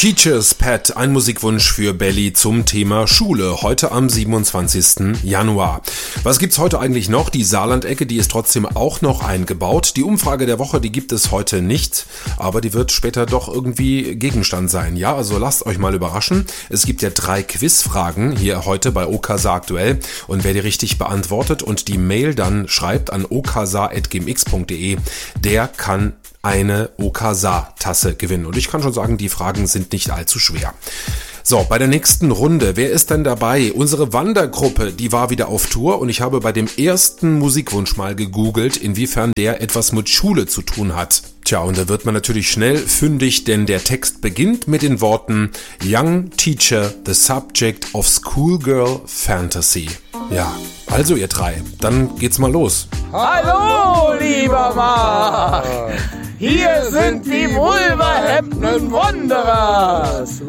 Teacher's Pet, ein Musikwunsch für Belly zum Thema Schule, heute am 27. Januar. Was gibt's heute eigentlich noch? Die Saarlandecke, die ist trotzdem auch noch eingebaut. Die Umfrage der Woche, die gibt es heute nicht, aber die wird später doch irgendwie Gegenstand sein. Ja, also lasst euch mal überraschen. Es gibt ja 3 Quizfragen hier heute bei OKSAR aktuell und wer die richtig beantwortet und die Mail dann schreibt an oksa@gmx.de, der kann eine OKSAR-Tasse gewinnen. Und ich kann schon sagen, die Fragen sind nicht allzu schwer. So, bei der nächsten Runde, wer ist denn dabei? Unsere Wandergruppe, die war wieder auf Tour und ich habe bei dem ersten Musikwunsch mal gegoogelt, inwiefern der etwas mit Schule zu tun hat. Tja, und da wird man natürlich schnell fündig, denn der Text beginnt mit den Worten Young Teacher, the subject of Schoolgirl Fantasy. Ja, also ihr 3, dann geht's mal los. Hallo, lieber Marc! Hier sind die Wolverhampton Wanderers!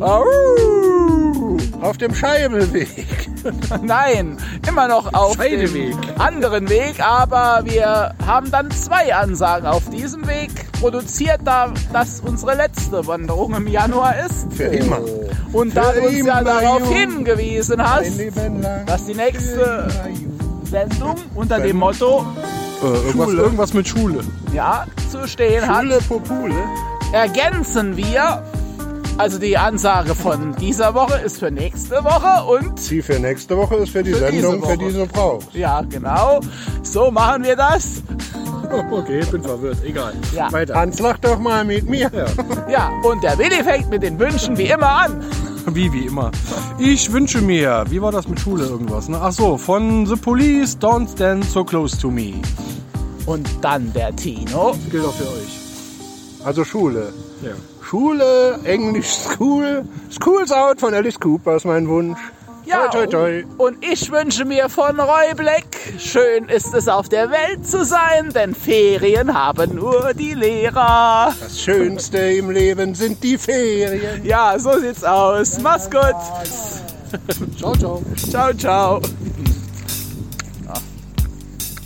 Auf dem Scheibelweg. Nein, immer noch auf dem anderen Weg, aber wir haben dann 2 Ansagen auf diesem Weg produziert, da das unsere letzte Wanderung im Januar ist. Für immer. Und da du uns ja darauf hingewiesen hast, dass die nächste Sendung unter dem Motto irgendwas mit Schule. Ja, zu stehen hat, Schule Popule. ergänzen wir. Also die Ansage von dieser Woche ist für nächste Woche und Die für nächste Woche ist für die Sendung für diese Frau. ja, genau. So machen wir das. Okay, ich bin verwirrt. Egal. Ja. Weiter. Hans, lach doch mal mit mir. Ja, und der Willi fängt mit den Wünschen wie immer an. Wie immer. Ich wünsche mir, wie war das mit Schule irgendwas? Ne? Ach so, von The Police, Don't Stand So Close To Me. Und dann der Tino. Gilt auch für euch. Also Schule. Ja. Schule, Englisch, School. School's Out von Alice Cooper ist mein Wunsch. Ja, Toi, toi, toi. und ich wünsche mir von Roy Black, schön ist es auf der Welt zu sein, denn Ferien haben nur die Lehrer. Das Schönste im Leben sind die Ferien. Ja, so sieht's aus. Mach's gut. Ciao, ciao. Ciao, ciao.